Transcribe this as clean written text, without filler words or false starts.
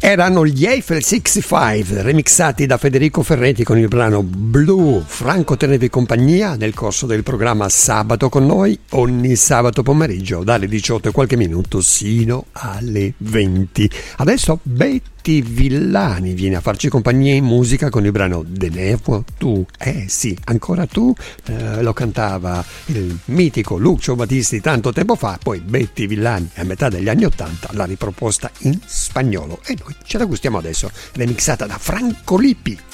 Erano gli Eiffel 65 remixati da Federico Ferretti con il brano Blue. Franco tenevi compagnia nel corso del programma Sabato con noi ogni sabato pomeriggio dalle 18 e qualche minuto sino alle 20. Adesso Betty Villani viene a farci compagnia in musica con il brano De Nevo Tu. Sì, ancora tu, lo cantava il mitico Lucio Battisti tanto tempo fa, poi Betty Villani a metà degli anni 80 l'ha riproposta in spagnolo e noi ce la gustiamo adesso, remixata da Franco Lippi.